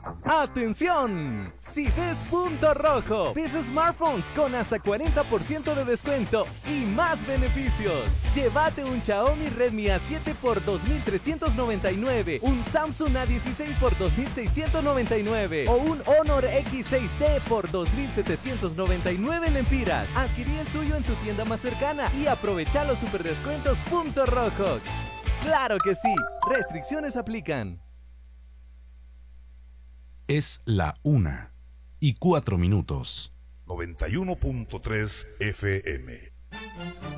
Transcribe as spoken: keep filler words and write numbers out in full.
¡Atención! Si ves Punto Rojo, ves smartphones con hasta cuarenta por ciento de descuento y más beneficios. Llévate un Xiaomi Redmi A siete por dos mil trescientos noventa y nueve, un Samsung A dieciséis por dos mil seiscientos noventa y nueve o un Honor X seis D por dos mil setecientos noventa y nueve lempiras. Adquirí el tuyo en tu tienda más cercana y aprovecha los superdescuentos Punto Rojo. ¡Claro que sí! Restricciones aplican. Es la una y cuatro minutos. noventa y uno punto tres F M.